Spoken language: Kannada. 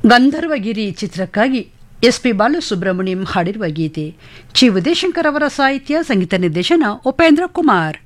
ಗಂಧರ್ವಗಿರಿ ಚಿತ್ರಕ್ಕಾಗಿ ಎಸ್.ಪಿ. ಬಾಲಸುಬ್ರಹ್ಮಣ್ಯಂ ಹಾಡಿರುವ ಗೀತೆ. ಚಿ. ಉದಯಶಂಕರ್ ಅವರ ಸಾಹಿತ್ಯ, ಸಂಗೀತ ನಿರ್ದೇಶನ ಉಪೇಂದ್ರ ಕುಮಾರ್.